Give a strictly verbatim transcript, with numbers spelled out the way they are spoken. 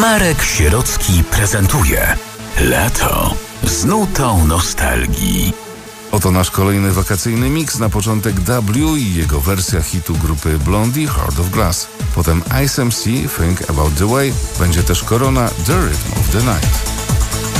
Marek Sierocki prezentuje Lato z nutą nostalgii. Oto nasz kolejny wakacyjny miks. Na początek W i jego wersja hitu grupy Blondie Heart of Glass. Potem Ice M C Think About The Way. Będzie też Korona The Rhythm of the Night.